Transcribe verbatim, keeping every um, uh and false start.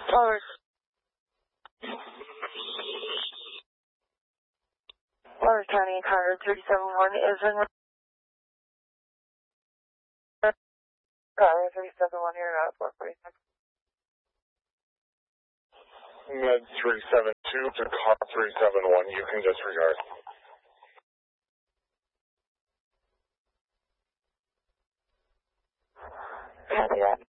Flowers. Flowers County, car three seven one is in. Car three seven one here at four forty-six. Med three seven two to car three seven one, you can disregard. Copy that.